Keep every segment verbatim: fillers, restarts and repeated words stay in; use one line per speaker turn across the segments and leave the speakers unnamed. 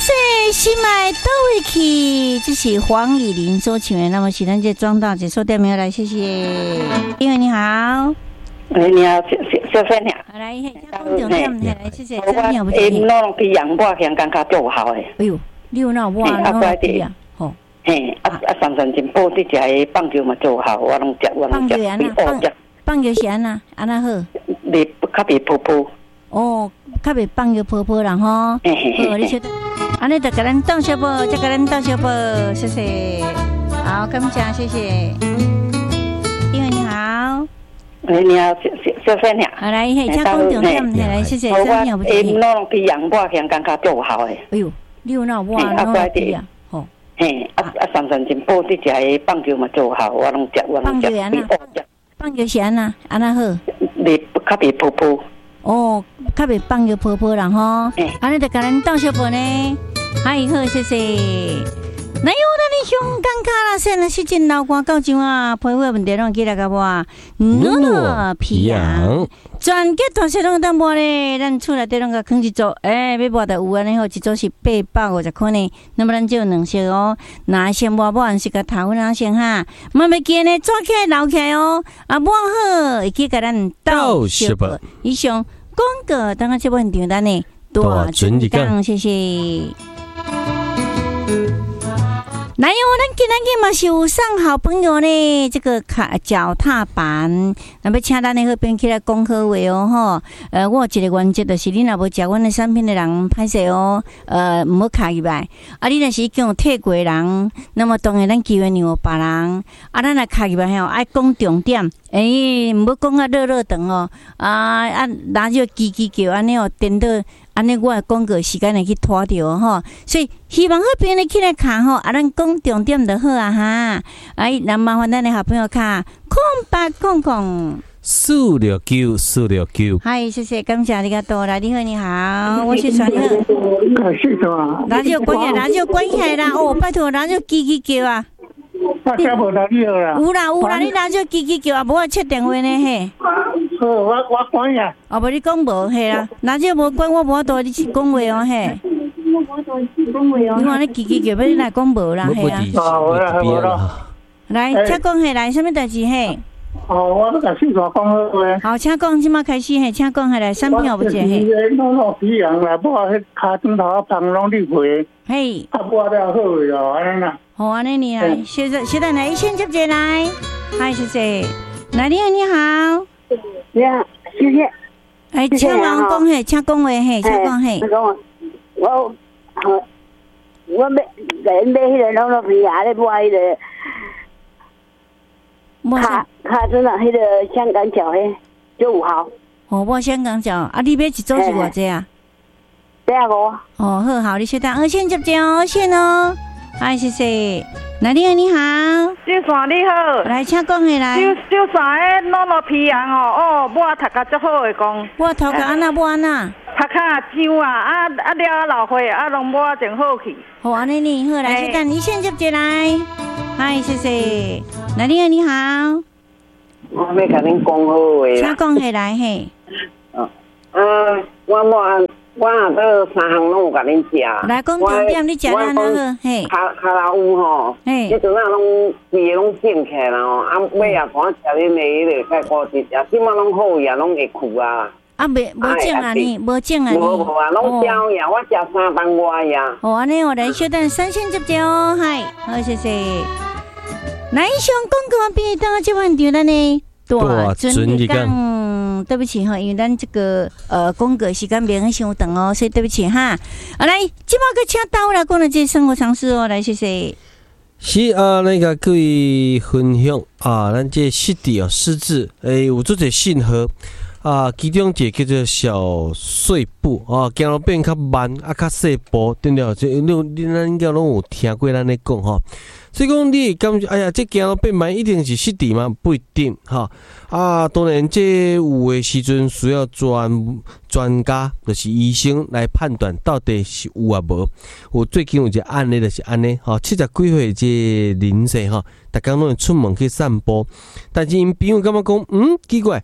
谢心爱倒位去，这是黄以玲所唱的。那么是咱这庄大姐说点名来，谢谢。因为你好，
哎，你好，小小生呀。
来，请讲重点，来，谢谢。
我诶，那批羊我香感觉足好诶。
哎呦，你有那我那批啊？吼。嘿，
啊啊，上山进步，你食诶棒球嘛足好，我拢食，我拢食。
棒球棒球是安那安那好？
你较袂泡泡。
哦，较袂棒球泡泡啦吼。好，你晓得。安尼就给咱动小宝，再给咱动小宝，谢谢。好，感谢，谢谢。因为你好，
哎，你好，小小生呀。
好来，嘿，请讲重点，来，谢谢。
我诶，那批羊我香感觉足好诶。
哎呦，你有那我那批啊？吼。
嘿，啊啊，上山进步，你食诶棒球嘛足好，我拢食，我拢食。
棒球安那？棒球是安那？安那好？
你较袂泡泡。
哦，较袂棒球泡泡啦吼。安尼就给咱动小宝呢。嗨，好，谢谢。那有咱的香港卡啦，现在是真老歌到上啊，配话问题拢记来个无？诺诺皮羊，全结大小拢当无咧，咱厝内底拢个放一组，诶，要无就有安尼好，一组是八百五十块呢。那么咱就有两色哦，那先无无按是个头份先哈，莫要记呢，抓起来捞起来哦，啊，摸好，会去甲咱斗小宝。以上广告当个这部很简单呢，大尊一讲，谢谢。来哟，咱今日嘛是有送好朋友呢，这个卡脚踏板，那么请咱的好朋友起来讲好话哦吼。呃，我有一个原则就是，你若无食阮的产品的人，歹势哦，呃，唔好卡入来。啊，你若是已经有退过人，那么当然咱机会让有别人。啊，咱来卡入来吼，爱讲重点，诶，唔好讲啊热热长哦。啊啊，拿就叽叽叫安尼哦，颠倒。安尼我广告时间会去拖掉吼，所以希望好朋友起来看吼，啊，咱讲重点就好啊哈。哎，那麻烦咱的好朋友看空八空空
四六九四六九。
嗨，谢谢，感谢你个多啦，你好，你好，我是传好。
是的。
radio关起来，radio关起来啦！哦，拜托，radio叽叽叫啊！
我听无到你啦。
有啦有啦，你radio叽叽叫啊，无我切电话呢嘿。
好，我我关呀。
哦，无你讲无嘿啦，那就无关我无多你去讲话哦嘿。我无多你讲话哦。你看你叽叽叫，要你来讲无啦嘿啊。
好啦好啦。
来，请讲嘿来，什么代志嘿？
哦，我都甲姓大讲好话。
好，请讲，即马开始嘿，请讲嘿来，产品有无一嘿？
我弄弄皮羊啦，我迄骹顶头啊芳拢你赔。
嘿。
啊，我了好哟，安尼啦。
好，安尼你来，现在现在来一先接接来，嗨，谢谢。来，你好，你好。
你好，谢谢。
哎，请王讲嘿，请讲话嘿，请讲嘿。
我我我买人买迄个弄弄皮牙咧，买迄个卡卡真的迄个香港脚嘿，就五毫。
哦，我香港脚，啊，你买一组是偌济啊？
百五。
哦，好好，你稍等，二线接接哦，线哦。嗨，谢谢。那你好，你好，
小山你好，
来，请讲下来。
小小山诶，弄弄皮羊哦，哦，我读甲足好诶讲。
我头壳安那，我安那。
读较上啊，啊啊了老岁啊，拢我真好去。
好，安尼你好，来，稍等，你先接接来。嗨，谢谢。那你好，你好。
我要甲恁讲好话。
请讲下来嘿。
哦，呃，我我。我啊，这三项拢有甲恁食。
来讲重点，你食了安那好？嘿，
卡卡拉乌吼，嘿，迄阵啊拢伊拢醒起来啦吼，啊尾啊看食恁的迄个菜果子，啊即马拢好呀，拢会苦啊。啊，袂无种啊你，无种啊你。无无啊，拢消呀，我食三当外呀。哦，安尼我来稍等三线接接哦，嗨，好谢谢。来上广告完毕，当这番场咱呢大尊一讲。对不起哈，因为咱这个呃广告时间别很长长哦，所以对不起哈。啊，来，今麦个请到来讲了这生活常识哦，来谢谢。
是啊，那个各位分享啊，咱这湿地哦，湿字诶，有做者信号啊，其中一个叫做小碎步啊，行路变较慢啊，较细步，对了，这你你咱应该拢有听过咱咧讲吼。所以讲，你感觉哎呀，这行路变慢一定是湿地吗？不一定哈。啊，当然，这有的时阵需要专专家，就是医生来判断到底是有啊无。有最近有一个案例就是安尼，吼，七十几岁这邻舍吼，逐工拢会出门去散步，但是因朋友感觉讲，嗯，奇怪，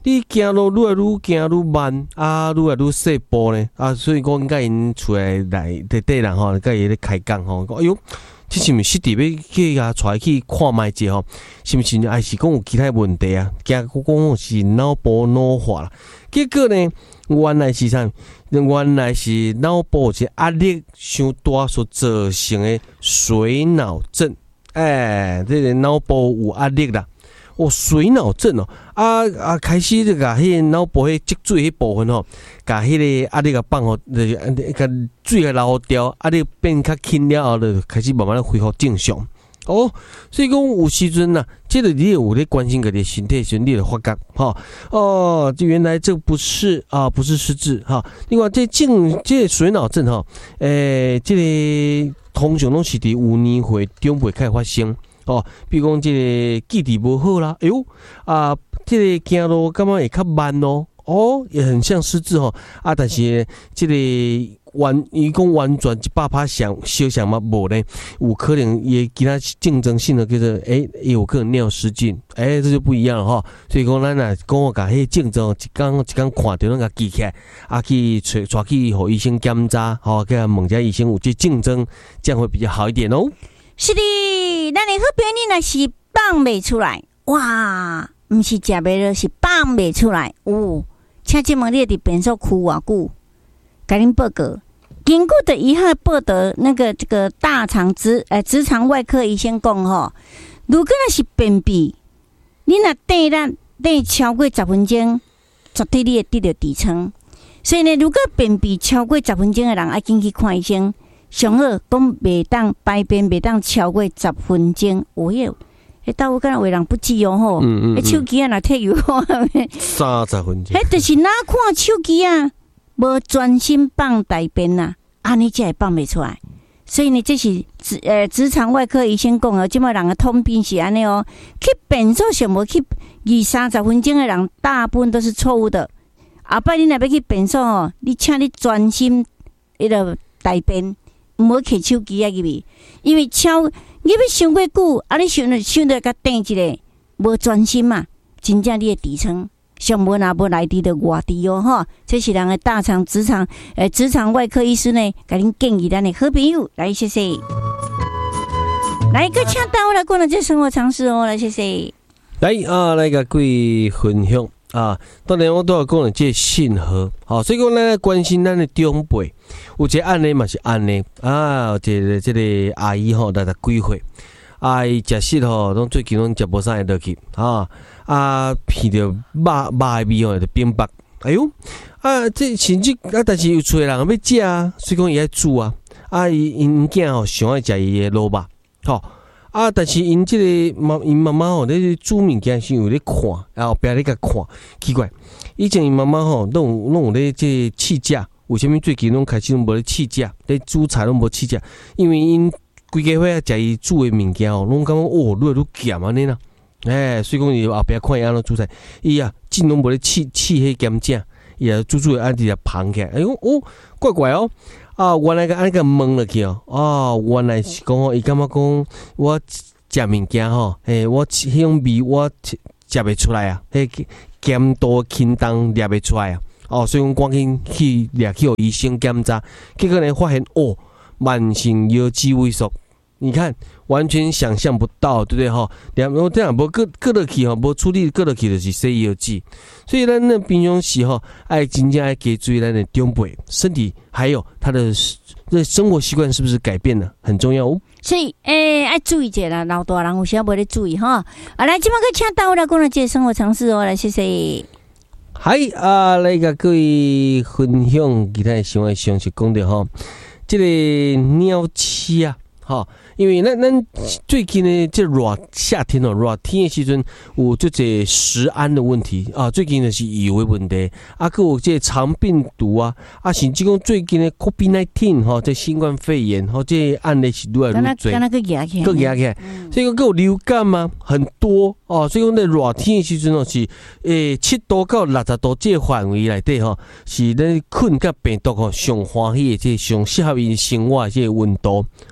你行路愈来愈行愈慢啊，愈来愈细步呢啊，所以讲甲因出来来底底人吼，甲伊咧开讲吼，讲哎哟，这是毋是弟要去甲带去看卖者吼？是毋是还是讲有其他问题啊？惊讲是脑部老化啦？结果呢，原来是啥？原来是脑部是压力伤大所造成的水脑症。哎，这个脑部有压力啦。哦，水脑症哦，啊啊，开始就甲迄脑部迄积水迄部分吼，甲迄个压力个放吼，就是甲水个流掉，压力变较轻了后，就开始慢慢恢复正常。哦，所以讲有时阵呐，这个你有咧关心家己身体时，你就发觉哈，哦，这原来这不是啊，不是失智哈。另外，这症这个水脑症哈，诶、欸，这个通常拢是伫有年岁中辈开始发生。哦，比如讲这个记忆不好啦，哎呦啊，这个走路感觉会较慢哦，哦，也很像失智哦啊，但是这个完，伊讲完全一百趴想小想嘛无呢，有可能也其他竞争性的叫做诶，有可能尿失禁，诶、欸，这就不一样了哈。所以讲咱若讲我甲迄竞争一工一工看到咱甲记起来，啊去找抓去互医生检查，吼，给问下医生有这竞争，这样会比较好一点哦。
是的，咱的好朋友你若是放袂出来，哇，毋是食袂落，是放袂出来。哦，请问问你伫便所区偌久？甲恁报告，根据的一号报道，那个这个大肠直呃直肠外科医生讲吼，如果若是便秘，你若等咱等超过十分钟，绝对你会得到痔疮。所以呢，如果便秘超过十分钟的人，爱紧去看医生。上好讲袂当排便，袂当超过十分钟。有迄，迄倒有敢若为人不记哦吼。嗯嗯。迄手机啊，若摕油
三十分钟。
迄就是哪看手机啊，无专心放大便呐，安尼才会放袂出来。所以呢，这是直呃直肠外科医生讲哦，即摆人的通病是安尼哦。去便所上无去二三十分钟的人，大部分都是错误的。后摆你若要去便所哦，你请你专心迄个大便。毋好摕手机啊入去，因为超你要伤过久，啊你想着想着甲等一个，无专心嘛，真正你的痔疮上无若无来伫着外地哦吼，这是人的大肠直肠诶直肠外科医师呢，甲恁建议咱的好朋友来谢谢，来个请单位来讲了这生活常识哦，来谢谢，
来啊来个各位分享。啊，当然我都要讲了，这信号，好，所以讲咱来关心咱的长辈，有一个案例嘛是安尼啊，有一个这个阿姨吼，大概几岁，阿姨食食吼，拢最近拢食无啥会落去，啊啊，闻着肉肉的味吼，就变白，哎呦，啊，这甚至啊，但是有厝的人要食啊，所以讲伊爱煮啊，啊，伊因囝吼上爱食伊的卤肉，吼。啊！但是因即个妈，因妈妈吼，咧煮物件是有咧看，然后后壁咧甲看，奇怪。以前因妈妈吼，拢有拢有咧即试食，为虾米最近拢开始拢无咧试食，咧煮菜拢无试食？因为因规家伙啊，食伊煮的物件吼，拢感觉哦，愈来愈咸安尼啦。哎，所以讲伊后壁看伊安怎煮菜，伊啊，真拢无咧试试迄咸正，伊啊煮煮的安直啊芳起来，哎呦哦，怪怪哦。啊，原来个安尼个问落去哦，哦，原来是讲哦，伊感觉讲我食物件吼，诶，我迄种味我食袂出来啊，迄咸度轻重掠袂出来啊，哦，所以讲赶紧去掠去互医生检查，结果呢发现哦，慢性腰肌萎缩，你看完全想象不到，对不对哈？两我这样无过过落去吼，无处理过落去就是洗腰肌，所以咱那平常时吼，爱真正爱加注意咱的长辈身体，还有他的这生活习惯是不是改变了，很重要哦。
所以诶，爱注意者啦，老大人有时候无咧注意哈。啊，来，今麦个请到我来讲了这生活常识哦，来谢谢。
嗨啊，来甲各位分享其他的生活常识，讲着吼，这个鸟鼠啊。哈，因为咱咱最近呢，这热夏天哦，热天的时阵有这个食安的问题啊，最近就是油的问题，啊，还有这肠病毒啊，啊，甚至讲最近的 COVID 十九 哈，这新冠肺炎哈，这案例是愈来愈多，
刚那个压起，
个压起，所以讲还有流感嘛，很多哦，所以讲在热天的时阵哦，是诶七度到六十度这范围内底哈，是咱菌甲病毒吼上欢喜的，这上适合因生活的这温度啊，尤其。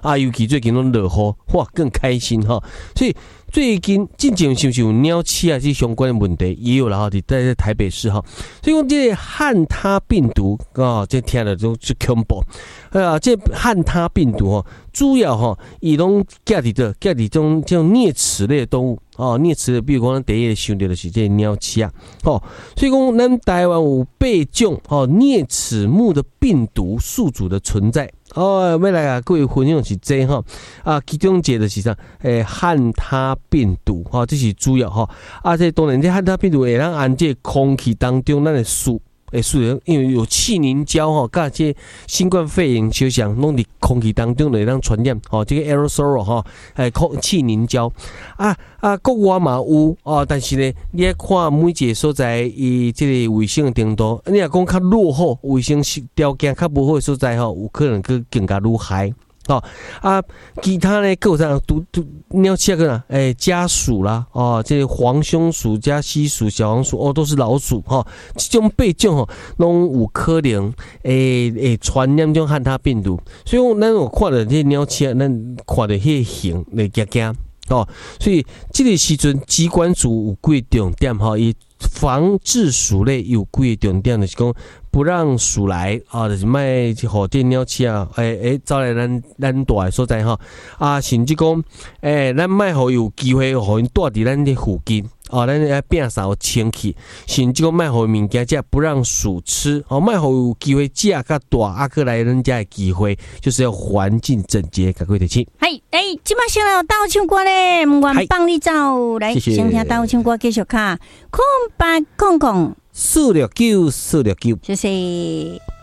期最近拢落雨，哇，更开心哈。所以最近近前是不是有鸟鼠啊这相关的问题也有了哈，在在台北市哈。所以讲这个汉他病毒啊，这听了都就恐怖。啊，这汉他病毒哦，主要哈伊拢寄伫这寄伫种这种啮齿类的动物哦，啮齿类，比如讲咱第一个想到的是这鸟鼠啊，哦，所以讲咱台湾有八种哦啮齿目的病毒宿主的存在。哦，要来啊，各位分享是这哈啊，其中一个就是啥？诶、欸，汉他病毒哈、哦，这是主要哈啊。这当然，这汉他病毒会让按这空气当中咱的数诶数，因为有气凝胶哈，甲这新冠肺炎相像，弄伫空气当中会让传染哦。这个 aerosol 哈，诶，空气凝胶啊啊，国外嘛有哦，但是呢，你要看每一个所在伊这个卫生的程度，你若讲较落后，卫生条件较无好的所在吼，有可能去更加愈害。哦啊，其他呢，各有啥都都鸟鼠个啦，诶，家鼠啦，哦，这个黄胸鼠、加西鼠、小黄鼠，哦，都是老鼠哈、哦。这种八种吼，拢有可能诶诶传染这种汉他病毒，所以咱有看到这鸟鼠，咱看到迄个形来惊惊哦。所以这个时阵，机关署有几个重点哈，伊防治鼠类有几个重点，就是讲。不让鼠来啊，就是卖互这鸟鼠啊，诶、欸、诶，走来咱咱住的所在哈啊，甚至讲诶，咱卖互有机会互因住伫咱的附近啊，咱要摒扫清气，甚至讲卖互物件食不让鼠吃，哦，卖互有机会食甲大啊，过来咱家的机会，就是要环境整洁，各位提醒。
系诶，即摆先来倒唱歌咧，唔愿放你走，来先听倒唱歌继续卡，空白空空。
四六九，四六九，
谢谢。